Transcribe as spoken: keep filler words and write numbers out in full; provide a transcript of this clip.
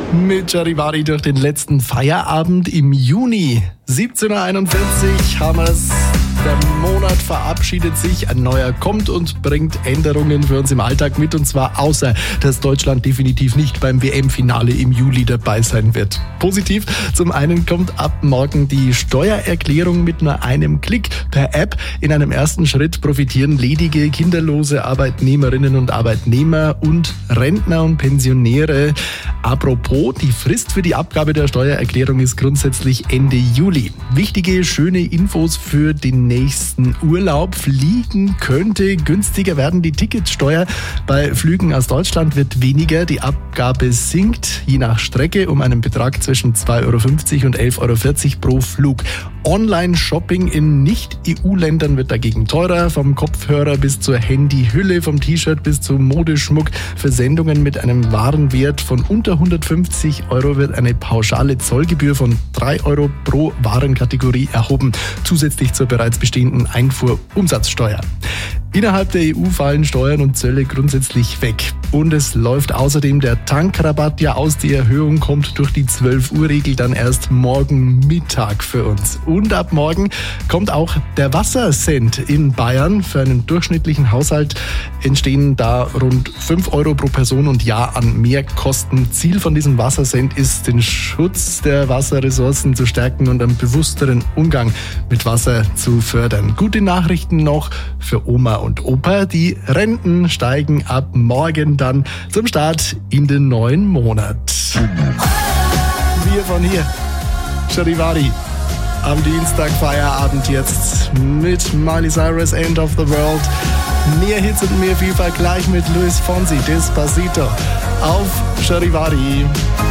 Mit Charivari durch den letzten Feierabend im Juni. siebzehn Uhr einundvierzig haben wir es. Der Monat verabschiedet sich, ein neuer kommt und bringt Änderungen für uns im Alltag mit. Und zwar außer, dass Deutschland definitiv nicht beim W M-Finale im Juli dabei sein wird. Positiv, zum einen kommt ab morgen die Steuererklärung mit nur einem Klick per App. In einem ersten Schritt profitieren ledige, kinderlose Arbeitnehmerinnen und Arbeitnehmer und Rentner und Pensionäre. Apropos, die Frist für die Abgabe der Steuererklärung ist grundsätzlich Ende Juli. Wichtige, schöne Infos für den nächsten Urlaub. Fliegen könnte günstiger werden. Die Ticketsteuer bei Flügen aus Deutschland wird weniger. Die Abgabe sinkt je nach Strecke um einen Betrag zwischen zwei Euro fünfzig und elf Euro vierzig pro Flug. Online-Shopping in Nicht-E U-Ländern wird dagegen teurer. Vom Kopfhörer bis zur Handyhülle, vom T-Shirt bis zum Modeschmuck. Für Sendungen mit einem Warenwert von unter hundertfünfzig Euro wird eine pauschale Zollgebühr von drei Euro pro Warenkategorie erhoben, zusätzlich zur bereits bestehenden Einfuhrumsatzsteuer. Innerhalb der E U fallen Steuern und Zölle grundsätzlich weg. Und es läuft außerdem der Tankrabatt ja aus. Die Erhöhung kommt durch die zwölf Uhr Regel dann erst morgen Mittag für uns. Und ab morgen kommt auch der Wassercent in Bayern. Für einen durchschnittlichen Haushalt entstehen da rund fünf Euro pro Person und Jahr an Mehrkosten. Ziel von diesem Wassercent ist, den Schutz der Wasserressourcen zu stärken und einen bewussteren Umgang mit Wasser zu fördern. Gute Nachrichten noch für Oma und Opa. Die Renten steigen ab morgen dann zum Start in den neuen Monat. Wir von hier, Charivari, am Dienstag Feierabend jetzt mit Miley Cyrus, End of the World. Mehr Hits und mehr Vielfalt gleich mit Luis Fonsi, Despacito auf Charivari.